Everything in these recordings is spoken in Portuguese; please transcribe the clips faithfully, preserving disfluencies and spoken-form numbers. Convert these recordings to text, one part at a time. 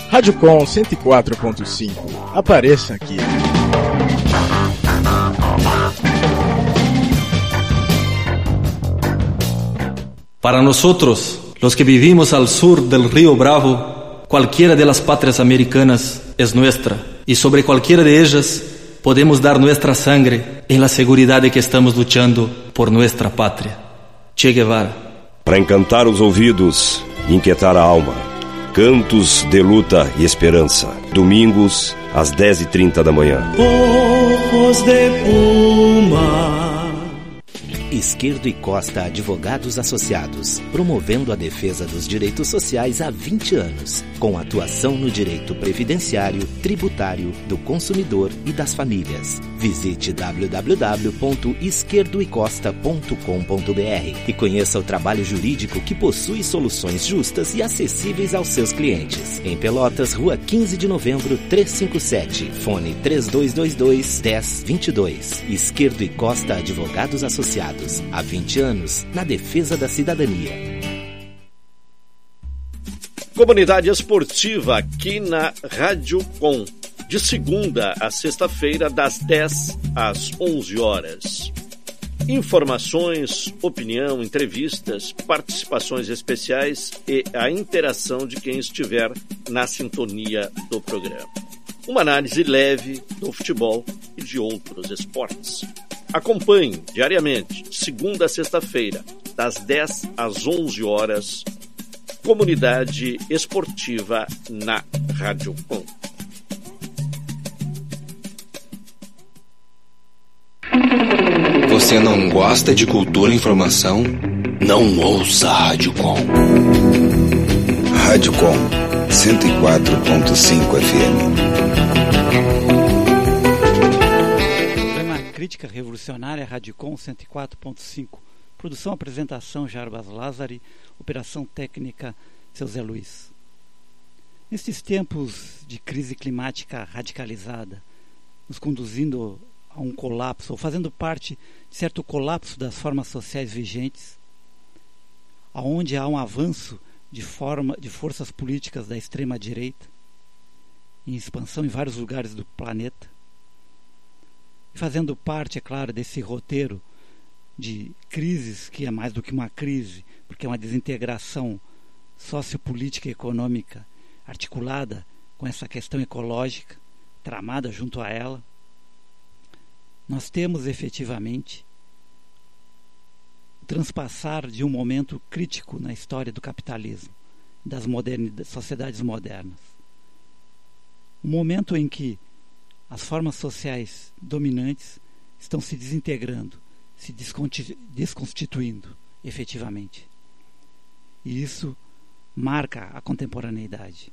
Rádio Com cento e quatro ponto cinco. Apareça aqui. Para nosotros, los que vivimos al sur del río Bravo, cualquiera de las patrias americanas es nuestra, y sobre cualquiera de ellas podemos dar nuestra sangre en la seguridad de que estamos luchando por nuestra patria. Che Guevara. Para encantar os ouvidos e inquietar a alma, cantos de luta e esperança. Domingos, às dez e trinta da manhã. Ojos de puma. Izquierdo e Costa Advogados Associados, promovendo a defesa dos direitos sociais há vinte anos, com atuação no direito previdenciário, tributário, do consumidor e das famílias. Visite w w w ponto izquierdo e costa ponto com ponto b r e conheça o trabalho jurídico que possui soluções justas e acessíveis aos seus clientes. Em Pelotas, Rua quinze de Novembro, trezentos e cinquenta e sete, fone três dois dois dois, um zero dois dois. Izquierdo e Costa Advogados Associados. Há vinte anos, na defesa da cidadania. Comunidade Esportiva aqui na Rádio Com, de segunda a sexta-feira, das dez às onze horas. Informações, opinião, entrevistas, participações especiais e a interação de quem estiver na sintonia do programa. Uma análise leve do futebol e de outros esportes. Acompanhe diariamente, de segunda a sexta-feira, das dez às onze horas, Comunidade Esportiva na Rádio Com. Você não gosta de cultura e informação? Não ouça a Rádio Com. Rádio Com, cento e quatro ponto cinco F M. Crítica Revolucionária, Rádio Com cento e quatro ponto cinco. Produção, apresentação, Jarbas Lázari. Operação técnica, seu Zé Luiz. Nestes tempos de crise climática radicalizada, nos conduzindo a um colapso, ou fazendo parte de certo colapso das formas sociais vigentes, aonde há um avanço de, forma, de forças políticas da extrema-direita, em expansão em vários lugares do planeta, fazendo parte, é claro, desse roteiro de crises, que é mais do que uma crise, porque é uma desintegração sociopolítica e econômica articulada com essa questão ecológica, tramada junto a ela. Nós temos efetivamente o transpassar de um momento crítico na história do capitalismo, das modernidades, sociedades modernas. Um momento em que as formas sociais dominantes estão se desintegrando, se desconstituindo efetivamente. E isso marca a contemporaneidade.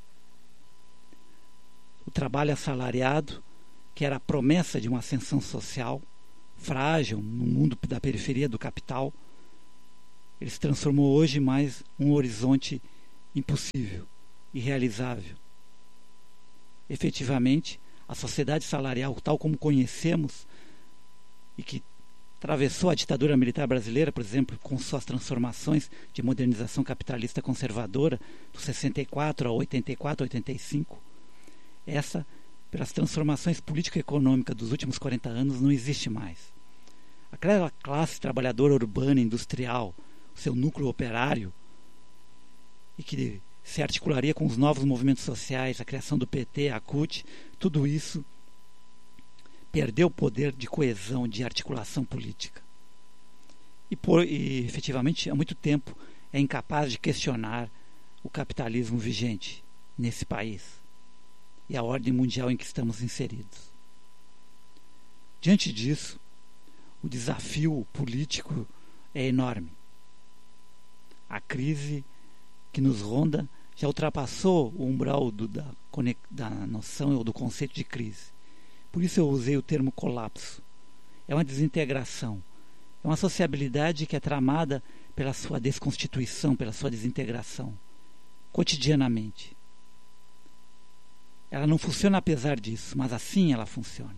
O trabalho assalariado, que era a promessa de uma ascensão social frágil no mundo da periferia do capital, ele se transformou hoje em mais um horizonte impossível, irrealizável. Efetivamente, a sociedade salarial, tal como conhecemos, e que atravessou a ditadura militar brasileira, por exemplo, com suas transformações de modernização capitalista conservadora, dos sessenta e quatro a oitenta e quatro, oitenta e cinco, essa, pelas transformações político-econômicas dos últimos quarenta anos, não existe mais. Aquela classe trabalhadora urbana, industrial, o seu núcleo operário, e que se articularia com os novos movimentos sociais, a criação do P T, a C U T, tudo isso perdeu o poder de coesão, de articulação política. E, por, e efetivamente, há muito tempo é incapaz de questionar o capitalismo vigente nesse país e a ordem mundial em que estamos inseridos. Diante disso, o desafio político é enorme. A crise que nos ronda já ultrapassou o umbral do, da, da noção ou do conceito de crise. Por isso eu usei o termo colapso. É uma desintegração. É uma sociabilidade que é tramada pela sua desconstituição, pela sua desintegração, cotidianamente. Ela não funciona apesar disso, mas assim ela funciona.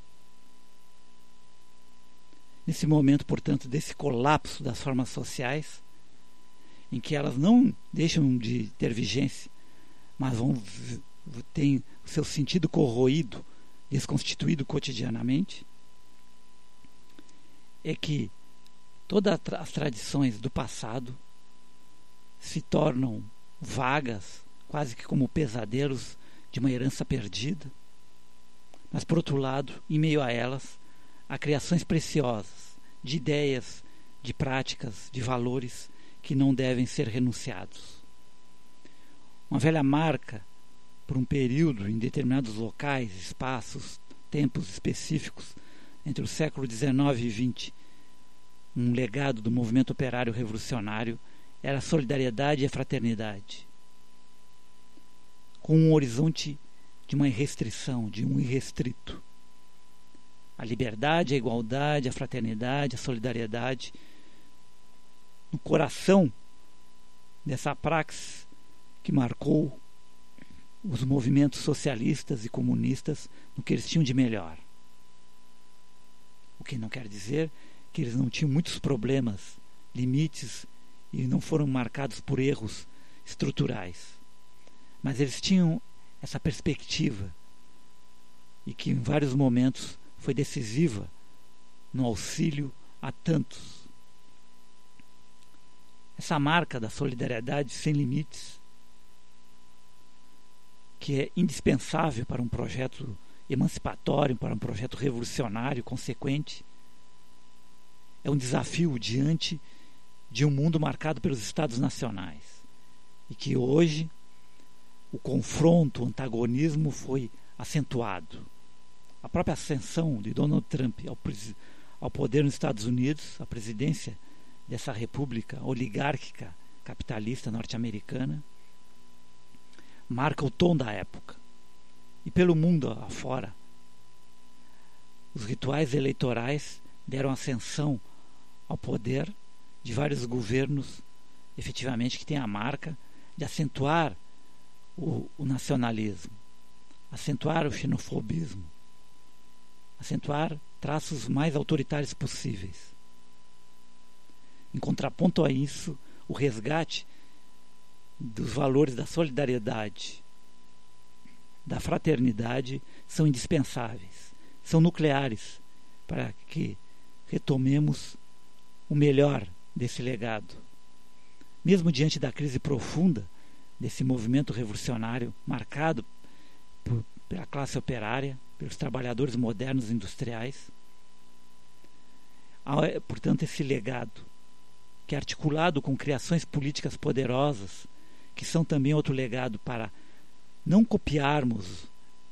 Nesse momento, portanto, desse colapso das formas sociais, em que elas não deixam de ter vigência, mas vão tem o seu sentido corroído, desconstituído cotidianamente, é que todas as tradições do passado se tornam vagas, quase que como pesadelos de uma herança perdida, mas por outro lado, em meio a elas, há criações preciosas de ideias, de práticas, de valores que não devem ser renunciados. Uma velha marca por um período em determinados locais, espaços, tempos específicos entre o século dezenove e vinte, um legado do movimento operário revolucionário era a solidariedade e a fraternidade, com um horizonte de uma irrestrição, de um irrestrito. A liberdade, a igualdade, a fraternidade, a solidariedade, no coração dessa praxis que marcou os movimentos socialistas e comunistas no que eles tinham de melhor. O que não quer dizer que eles não tinham muitos problemas, limites, e não foram marcados por erros estruturais. Mas eles tinham essa perspectiva, e que em vários momentos foi decisiva no auxílio a tantos. Essa marca da solidariedade sem limites, que é indispensável para um projeto emancipatório, para um projeto revolucionário consequente, é um desafio diante de um mundo marcado pelos Estados nacionais, e que hoje o confronto, o antagonismo foi acentuado. A própria ascensão de Donald Trump ao, ao poder nos Estados Unidos, a presidência dessa república oligárquica capitalista norte-americana, marca o tom da época. E pelo mundo afora, os rituais eleitorais deram ascensão ao poder de vários governos, efetivamente, que têm a marca de acentuar o, o nacionalismo, acentuar o xenofobismo, acentuar traços mais autoritários possíveis. Em contraponto a isso, o resgate dos valores da solidariedade, da fraternidade, são indispensáveis, são nucleares para que retomemos o melhor desse legado. Mesmo diante da crise profunda desse movimento revolucionário marcado por, pela classe operária, pelos trabalhadores modernos industriais, há, portanto, esse legado que é articulado com criações políticas poderosas, que são também outro legado para não copiarmos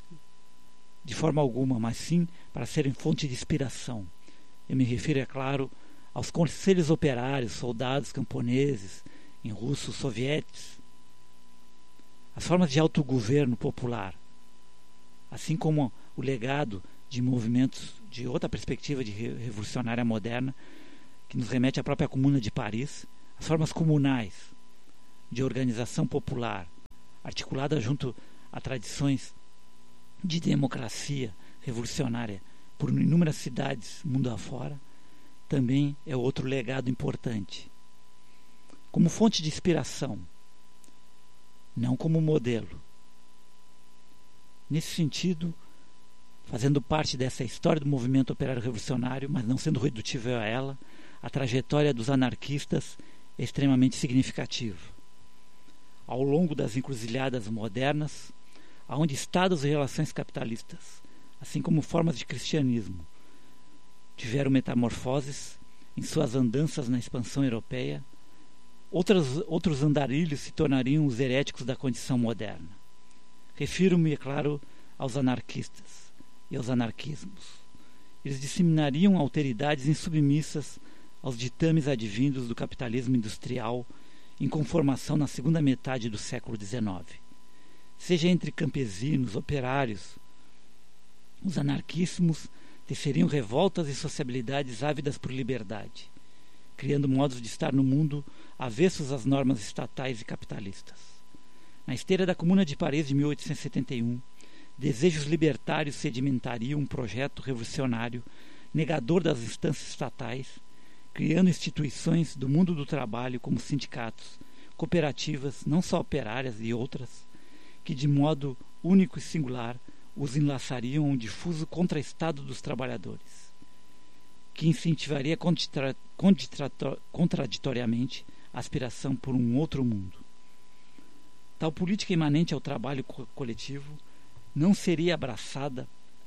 de forma alguma, mas sim para serem fonte de inspiração. Eu me refiro, é claro, aos conselhos operários, soldados camponeses, em russos, sovietes, as formas de autogoverno popular, assim como o legado de movimentos de outra perspectiva de revolucionária moderna, que nos remete à própria Comuna de Paris, as formas comunais de organização popular, articulada junto a tradições de democracia revolucionária por inúmeras cidades mundo afora, também é outro legado importante. Como fonte de inspiração, não como modelo. Nesse sentido, fazendo parte dessa história do movimento operário revolucionário, mas não sendo redutível a ela, a trajetória dos anarquistas é extremamente significativa. Ao longo das encruzilhadas modernas, onde estados e relações capitalistas, assim como formas de cristianismo, tiveram metamorfoses em suas andanças na expansão europeia, outros, outros andarilhos se tornariam os heréticos da condição moderna. Refiro-me, é claro, aos anarquistas e aos anarquismos. Eles disseminariam alteridades insubmissas aos ditames advindos do capitalismo industrial em conformação na segunda metade do século dezenove. Seja entre campesinos, operários, os anarquismos teceriam revoltas e sociabilidades ávidas por liberdade, criando modos de estar no mundo avessos às normas estatais e capitalistas. Na esteira da Comuna de Paris de mil oitocentos e setenta e um, desejos libertários sedimentariam um projeto revolucionário negador das instâncias estatais, criando instituições do mundo do trabalho como sindicatos, cooperativas, não só operárias e outras, que de modo único e singular, os enlaçariam a um difuso contra-estado dos trabalhadores, que incentivaria contra, contra, contraditoriamente a aspiração por um outro mundo. Tal política imanente ao trabalho co- coletivo não seria abraçada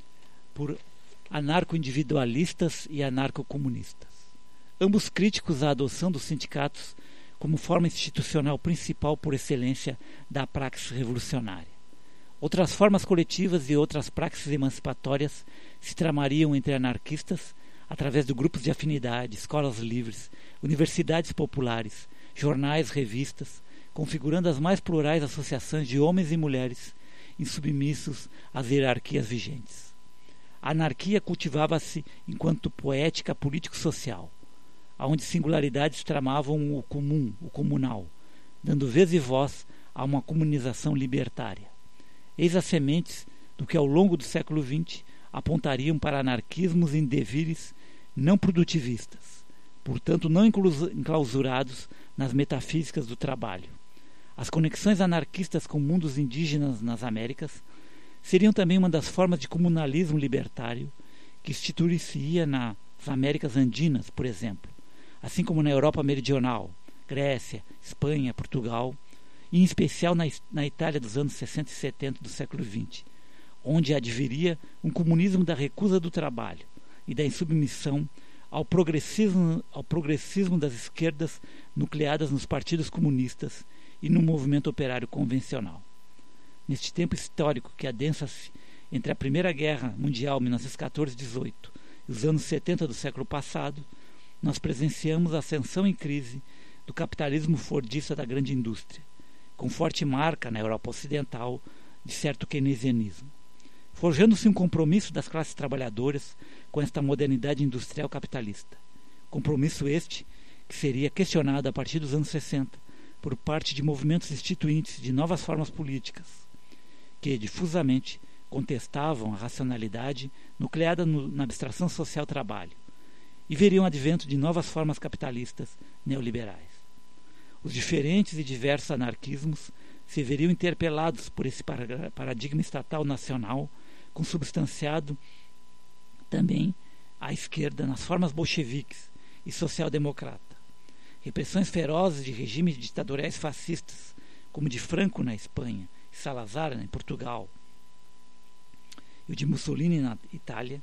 por anarco-individualistas e anarco-comunistas, ambos críticos à adoção dos sindicatos como forma institucional principal por excelência da praxis revolucionária. Outras formas coletivas e outras praxis emancipatórias se tramariam entre anarquistas através de grupos de afinidade, escolas livres, universidades populares, jornais, revistas, configurando as mais plurais associações de homens e mulheres insubmissos às hierarquias vigentes. A anarquia cultivava-se enquanto poética político-social, onde singularidades tramavam o comum, o comunal, dando vez e voz a uma comunização libertária. Eis as sementes do que ao longo do século vinte apontariam para anarquismos em devires não produtivistas, portanto não enclausurados nas metafísicas do trabalho. As conexões anarquistas com mundos indígenas nas Américas seriam também uma das formas de comunalismo libertário que instituir-se-ia nas Américas Andinas, por exemplo, assim como na Europa Meridional, Grécia, Espanha, Portugal, e em especial na, na Itália dos anos sessenta e setenta do século vinte, onde adviria um comunismo da recusa do trabalho e da insubmissão ao progressismo, ao progressismo das esquerdas nucleadas nos partidos comunistas e no movimento operário convencional. Neste tempo histórico que adensa-se entre a Primeira Guerra Mundial, mil novecentos e quatorze a dezoito, e os anos setenta do século passado, nós presenciamos a ascensão em crise do capitalismo fordista da grande indústria, com forte marca na Europa Ocidental de certo keynesianismo, forjando-se um compromisso das classes trabalhadoras com esta modernidade industrial capitalista. Compromisso este que seria questionado a partir dos anos sessenta por parte de movimentos instituintes de novas formas políticas, que difusamente contestavam a racionalidade nucleada no, na abstração social trabalho, e veriam o advento de novas formas capitalistas neoliberais. Os diferentes e diversos anarquismos se veriam interpelados por esse paradigma estatal nacional, consubstanciado também à esquerda nas formas bolcheviques e social-democrata. Repressões ferozes de regimes ditatoriais fascistas, como o de Franco na Espanha e Salazar em Portugal, e o de Mussolini na Itália,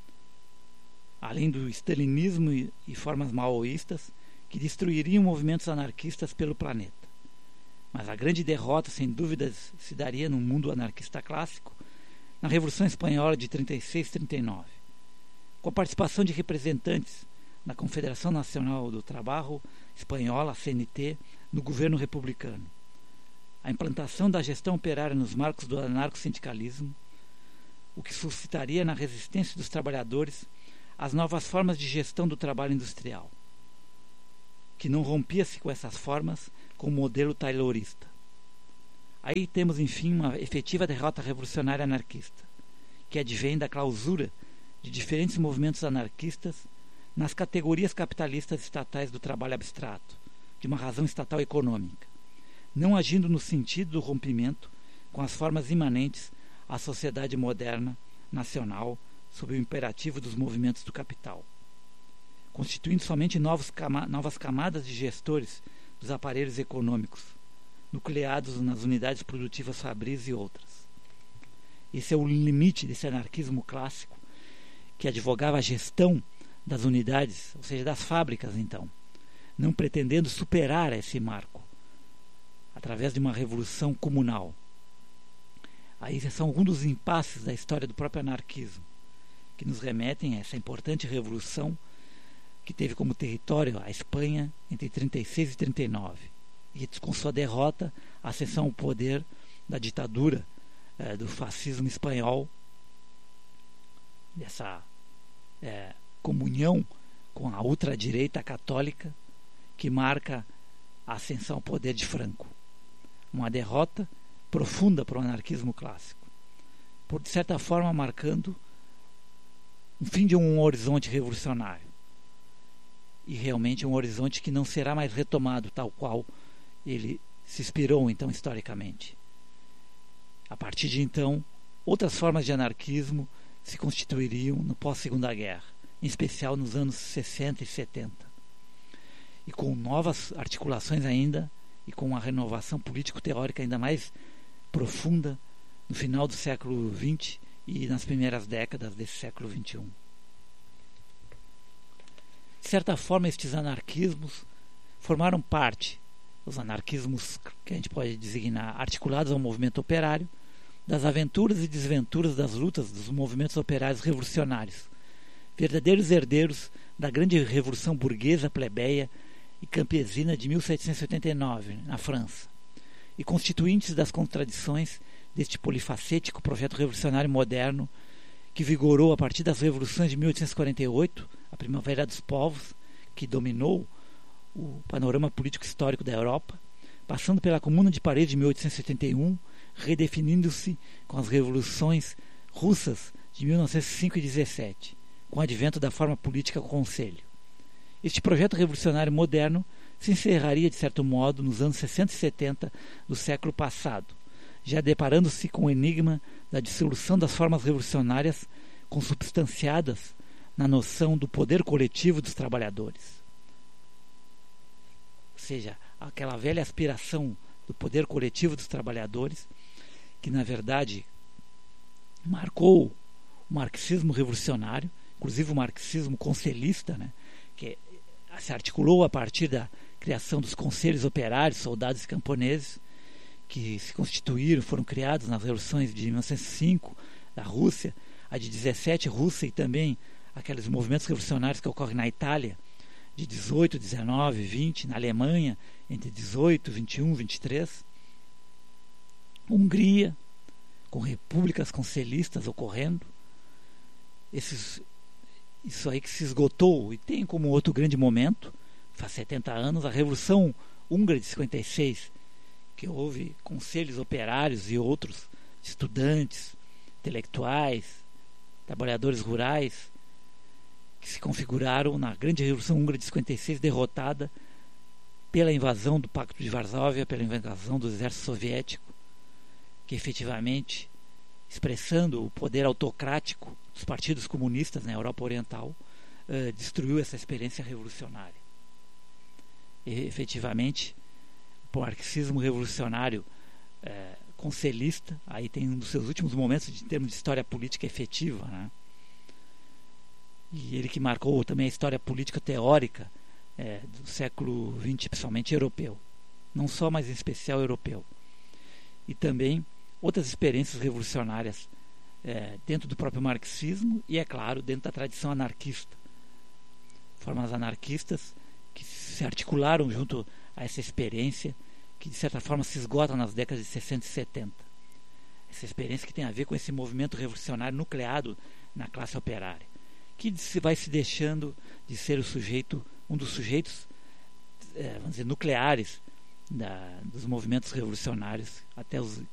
além do stalinismo e, e formas maoístas que destruiriam movimentos anarquistas pelo planeta. Mas a grande derrota, sem dúvidas, se daria no mundo anarquista clássico na Revolução Espanhola de trinta e seis a trinta e nove, com a participação de representantes na Confederação Nacional do Trabalho Espanhola, a C N T, no governo republicano, a implantação da gestão operária nos marcos do anarco-sindicalismo, o que suscitaria na resistência dos trabalhadores as novas formas de gestão do trabalho industrial, que não rompia-se com essas formas com o modelo taylorista. Aí temos, enfim, uma efetiva derrota revolucionária anarquista, que advém da clausura de diferentes movimentos anarquistas nas categorias capitalistas estatais do trabalho abstrato, de uma razão estatal econômica, não agindo no sentido do rompimento com as formas imanentes à sociedade moderna, nacional, sob o imperativo dos movimentos do capital, constituindo somente novos cama- novas camadas de gestores dos aparelhos econômicos, nucleados nas unidades produtivas fabris e outras. Esse é o limite desse anarquismo clássico, que advogava a gestão das unidades, ou seja, das fábricas, então, não pretendendo superar esse marco através de uma revolução comunal. Aí são alguns dos impasses da história do próprio anarquismo, que nos remetem a essa importante revolução que teve como território a Espanha entre trinta e seis e trinta e nove, e com sua derrota, a ascensão ao poder da ditadura eh, do fascismo espanhol, dessa eh, comunhão com a ultradireita católica que marca a ascensão ao poder de Franco. Uma derrota profunda para o anarquismo clássico, por de certa forma marcando o fim de um horizonte revolucionário, e realmente um horizonte que não será mais retomado tal qual ele se inspirou então historicamente. A partir de então, outras formas de anarquismo se constituiriam no pós-Segunda Guerra, em especial nos anos sessenta e setenta, e com novas articulações ainda e com uma renovação político-teórica ainda mais profunda no final do século vinte e nas primeiras décadas desse século vinte e um. De certa forma, estes anarquismos formaram parte, os anarquismos que a gente pode designar articulados ao movimento operário, das aventuras e desventuras das lutas dos movimentos operários revolucionários, verdadeiros herdeiros da grande revolução burguesa, plebeia e campesina de mil setecentos e oitenta e nove, na França, e constituintes das contradições deste polifacético projeto revolucionário moderno que vigorou a partir das revoluções de mil oitocentos e quarenta e oito, a Primavera dos Povos, que dominou o panorama político histórico da Europa, passando pela Comuna de Paris de mil oitocentos e setenta e um, redefinindo-se com as revoluções russas de mil novecentos e cinco e dezessete, com o advento da forma política Conselho. Este projeto revolucionário moderno se encerraria, de certo modo, nos anos sessenta e setenta do século passado, já deparando-se com o enigma da dissolução das formas revolucionárias consubstanciadas na noção do poder coletivo dos trabalhadores. Ou seja, aquela velha aspiração do poder coletivo dos trabalhadores, que na verdade marcou o marxismo revolucionário, inclusive o marxismo conselhista, né, que se articulou a partir da criação dos conselhos operários, soldados e camponeses, que se constituíram, foram criados nas revoluções de mil novecentos e cinco da Rússia, a de dezessete Rússia, e também aqueles movimentos revolucionários que ocorrem na Itália, de dezoito, dezenove, vinte, na Alemanha, entre dezoito, vinte e um, vinte e três, Hungria, com repúblicas conselhistas ocorrendo, esses, isso aí que se esgotou, e tem como outro grande momento, faz setenta anos, a Revolução Húngara de cinquenta e seis, que houve conselhos operários e outros, estudantes, intelectuais, trabalhadores rurais, que se configuraram na grande Revolução Húngara de cinquenta e seis, derrotada pela invasão do Pacto de Varsóvia, pela invasão do exército soviético, que efetivamente, expressando o poder autocrático dos partidos comunistas na Europa Oriental, eh, destruiu essa experiência revolucionária. E, efetivamente, o marxismo revolucionário eh, conselhista, aí tem um dos seus últimos momentos de termos de história política efetiva, né? E ele que marcou também a história política teórica é, do século vinte, principalmente europeu, não só, mas em especial europeu, e também outras experiências revolucionárias é, dentro do próprio marxismo e, é claro, dentro da tradição anarquista, formas anarquistas que se articularam junto a essa experiência que de certa forma se esgota nas décadas de sessenta e setenta, essa experiência que tem a ver com esse movimento revolucionário nucleado na classe operária, que vai se deixando de ser o sujeito, um dos sujeitos, é, vamos dizer, nucleares da, dos movimentos revolucionários até os